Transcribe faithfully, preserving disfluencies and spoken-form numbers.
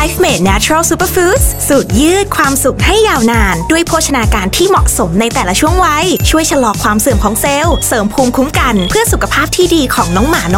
Life Made Natural Superfoods สูตรยืดความสุขให้ยาวนานด้วยโภชนาการที่เหมาะสมในแต่ละช่วงวัยช่วยชะลอความเสื่อมของเซลล์เสริมภูมิคุ้มกันเพื่อสุขภาพที่ดีของน้องหมาน้อง